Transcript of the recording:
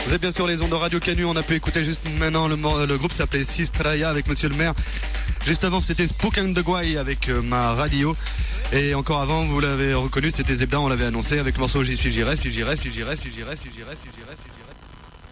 Vous êtes bien sur les ondes de Radio Canu. On a pu écouter juste maintenant le groupe s'appelait Sistraya avec Monsieur le maire. Juste avant c'était Spook and the Guay avec ma radio. Et encore avant, vous l'avez reconnu, c'était Zebda, on l'avait annoncé avec le morceau J'y suis, j'y reste, j'y reste, j'y reste, j'y reste, j'y reste, j'y reste, j'y reste.